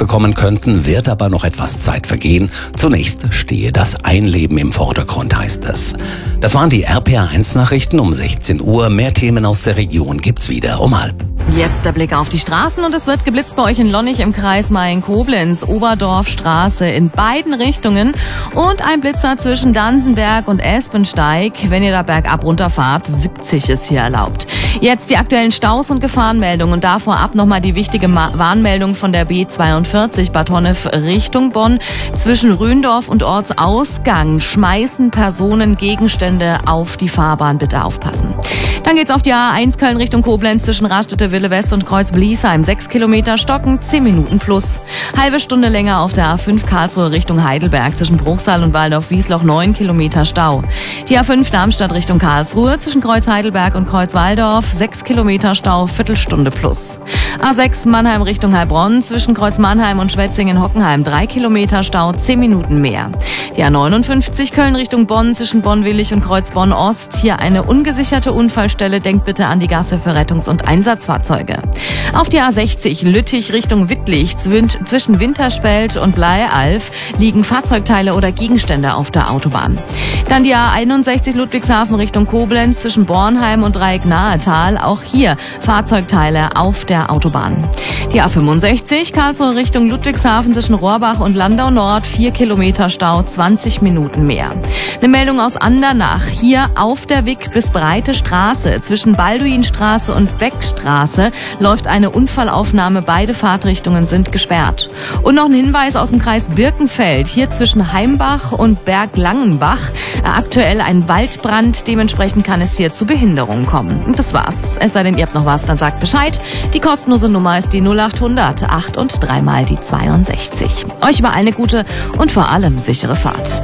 bekommen könnten, wird aber noch etwas Zeit vergehen. Zunächst stehe das Einleben im Vordergrund, heißt es. Das waren die RPA1-Nachrichten um 16 Uhr. Mehr Themen aus der Region gibt's wieder um 12:30. Jetzt der Blick auf die Straßen und es wird geblitzt bei euch in Lonnig im Kreis Mayen-Koblenz, Oberdorfstraße in beiden Richtungen und ein Blitzer zwischen Dansenberg und Espensteig. Wenn ihr da bergab runterfahrt, 70 ist hier erlaubt. Jetzt die aktuellen Staus und Gefahrenmeldungen und da vorab nochmal die wichtige Warnmeldung von der B42 Bad Honnef Richtung Bonn. Zwischen Ründorf und Ortsausgang schmeißen Personen Gegenstände auf die Fahrbahn. Bitte aufpassen. Dann geht's auf die A1 Köln Richtung Koblenz zwischen Raststätte Wille West und Kreuz Bliesheim. 6 Kilometer stocken, 10 Minuten plus. Halbe Stunde länger auf der A5 Karlsruhe Richtung Heidelberg zwischen Bruchsal und Waldorf-Wiesloch 9 Kilometer Stau. Die A5 Darmstadt Richtung Karlsruhe zwischen Kreuz Heidelberg und Kreuz Waldorf 6 Kilometer Stau, Viertelstunde plus. A6 Mannheim Richtung Heilbronn zwischen Kreuz Mannheim und Schwetzingen-Hockenheim 3 Kilometer Stau, 10 Minuten mehr. Die A59 Köln Richtung Bonn zwischen Bonn-Willig und Kreuz Bonn-Ost. Hier eine ungesicherte Unfallstelle. Denkt bitte an die Gasse für Rettungs- und Einsatzfahrzeuge. Auf die A60 Lüttich Richtung Wittlich zwischen Winterspelt und Bleialf liegen Fahrzeugteile oder Gegenstände auf der Autobahn. Dann die A61 Ludwigshafen Richtung Koblenz zwischen Bornheim und Dreieck-Nahetal. Auch hier Fahrzeugteile auf der Autobahn. Die A65 Karlsruhe Richtung Ludwigshafen zwischen Rohrbach und Landau Nord 4 Kilometer Stau, 20 Minuten mehr. Eine Meldung aus Andernach. Hier auf der Wick bis Breite Straße zwischen Balduinstraße und Beckstraße läuft eine Unfallaufnahme. Beide Fahrtrichtungen sind gesperrt. Und noch ein Hinweis aus dem Kreis Birkenfeld. Hier zwischen Heimbach und Berglangenbach aktuell ein Waldbrand. Dementsprechend kann es hier zu Behinderungen kommen. Und das war's. Es sei denn, ihr habt noch was, dann sagt Bescheid. Die kostenlose Nummer ist die 0800 8 und 3 mal die 62. Euch überall eine gute und vor allem sichere Fahrt.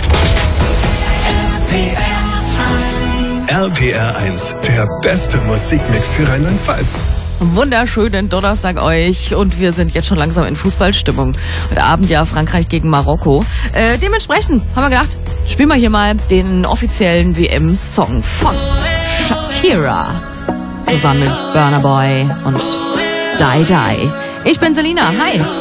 RPR1, der beste Musikmix für Rheinland-Pfalz. Wunderschönen Donnerstag euch und wir sind jetzt schon langsam in Fußballstimmung. Heute Abend ja Frankreich gegen Marokko. Dementsprechend haben wir gedacht, spielen wir hier mal den offiziellen WM-Song von Shakira zusammen mit Burna Boy und Die Die. Ich bin Selina, hi.